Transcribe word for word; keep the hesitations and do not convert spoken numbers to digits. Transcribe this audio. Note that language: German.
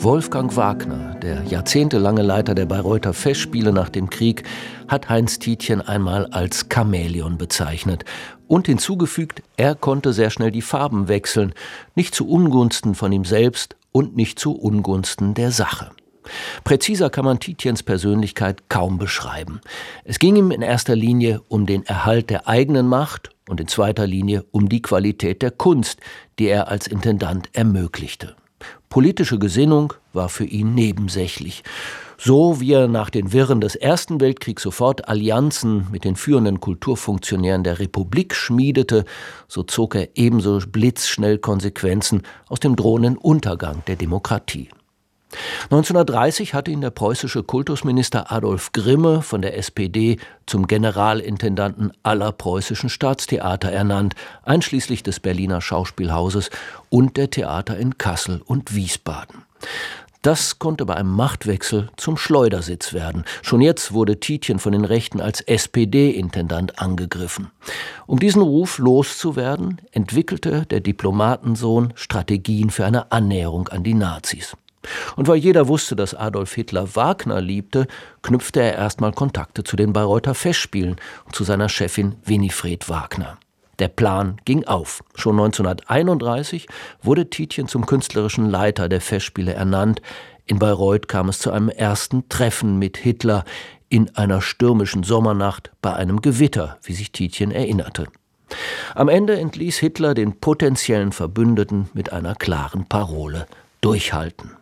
Wolfgang Wagner, der jahrzehntelange Leiter der Bayreuther Festspiele nach dem Krieg, hat Heinz Tietjen einmal als Chamäleon bezeichnet und hinzugefügt, er konnte sehr schnell die Farben wechseln, nicht zu Ungunsten von ihm selbst und nicht zu Ungunsten der Sache. Präziser kann man Tietjens Persönlichkeit kaum beschreiben. Es ging ihm in erster Linie um den Erhalt der eigenen Macht und in zweiter Linie um die Qualität der Kunst, die er als Intendant ermöglichte. Politische Gesinnung war für ihn nebensächlich. So wie er nach den Wirren des Ersten Weltkriegs sofort Allianzen mit den führenden Kulturfunktionären der Republik schmiedete, so zog er ebenso blitzschnell Konsequenzen aus dem drohenden Untergang der Demokratie. neunzehnhundertdreißig hatte ihn der preußische Kultusminister Adolf Grimme von der S P D zum Generalintendanten aller preußischen Staatstheater ernannt, einschließlich des Berliner Schauspielhauses und der Theater in Kassel und Wiesbaden. Das konnte bei einem Machtwechsel zum Schleudersitz werden. Schon jetzt wurde Tietjen von den Rechten als S P D-Intendant angegriffen. Um diesen Ruf loszuwerden, entwickelte der Diplomatensohn Strategien für eine Annäherung an die Nazis. Und weil jeder wusste, dass Adolf Hitler Wagner liebte, knüpfte er erstmal Kontakte zu den Bayreuther Festspielen und zu seiner Chefin Winifred Wagner. Der Plan ging auf. Schon neunzehnhunderteinunddreißig wurde Tietjen zum künstlerischen Leiter der Festspiele ernannt. In Bayreuth kam es zu einem ersten Treffen mit Hitler in einer stürmischen Sommernacht bei einem Gewitter, wie sich Tietjen erinnerte. Am Ende entließ Hitler den potenziellen Verbündeten mit einer klaren Parole: Durchhalten.